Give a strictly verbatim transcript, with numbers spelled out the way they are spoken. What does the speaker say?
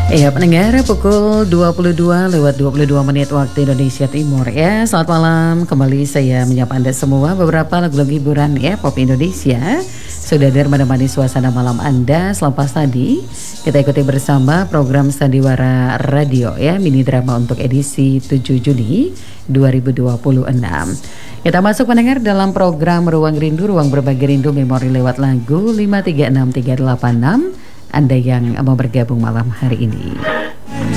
Iya pendengar, pukul dua puluh dua lewat dua puluh dua menit waktu Indonesia Timur ya. Selamat malam, kembali saya menyapa Anda semua. Beberapa lagu-lagu hiburan ya pop Indonesia sudah hadir menemani suasana malam Anda. Selepas tadi kita ikuti bersama program Sandiwara Radio ya, mini drama untuk edisi tujuh Juni dua ribu dua puluh enam. Kita masuk pendengar dalam program Ruang Rindu, Ruang Berbagi Rindu Memori lewat lagu lima tiga enam tiga delapan enam. Anda yang mau bergabung malam hari ini.